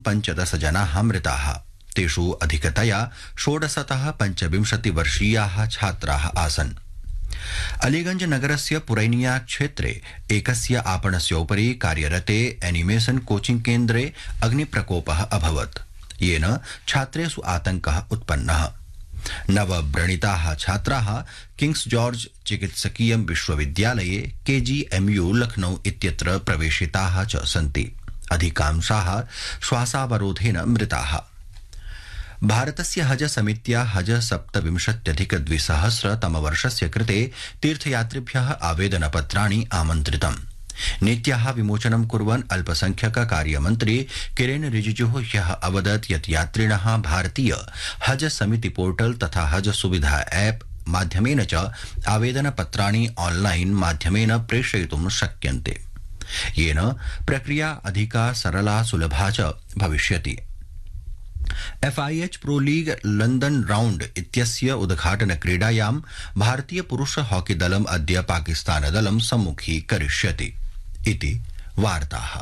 15 जनाः मृताः। तेषु अधिकतया 16तः 25 वर्षीयाः छात्राः आसन्। अलीगंज नगरस्य पुरैनिया क्षेत्रे एकस्य आपणस्योपरि कार्यरते एनिमेशन कोचिंग केन्द्रे अग्निप्रकोपः अभवत्, येन छात्रेषु आतङ्कः उत्पन्नः। नवव्रणिताः छात्राः किंग्स जॉर्ज चिकित्सकीय विश्वविद्यालये केजीएमयू लखनऊ इत्यत्र प्रवेशिताः च सन्ति। अधिकांशाः श्वासावरोधेन मृताः। भारतस्य हज समित्या हज 27,200 तमवर्षस्य कृते तीर्थयात्रिभ्यः आवेदनपत्राणि आमन्त्रितम्। नीत्याः विमोचनं कुर्वन् अल्पसंख्यक कार्यमन्त्री किरेन रिजिजुः ह्यः अवदत् यत् यात्रिणः भारतीय हज समिति पोर्टल तथा हज सुविधा ऐप माध्यमेन च आवेदनपत्राणि ऑनलाइन माध्यमेन प्रेषयितुं शक्यन्ते, येन प्रक्रिया अधिका सरला सुलभा च भविष्यति। FIH pro league London round इत्यस्य उद्घाटन क्रीडायां भारतीय पुरुष हॉकी दलम् अद्य पाकिस्तान दलं सम्मुखीकरिष्यति इति वार्ताः।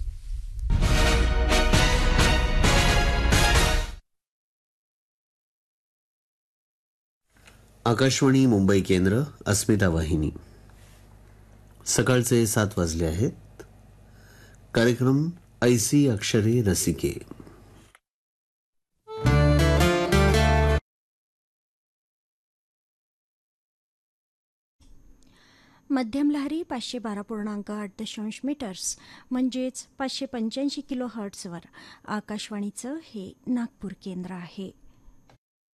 आकाशवाणी मुंबई केंद्र, अस्मिता वाहिनी। सकाळचे 7 वाजले आहेत. कार्यक्रम ऐसी अक्षरे रसिके. मध्यम लहरी 512.8 मीटर्स म्हणजेच 585 किलो हर्ट्झवर आकाशवाणीचं हे नागपूर केंद्र आहे.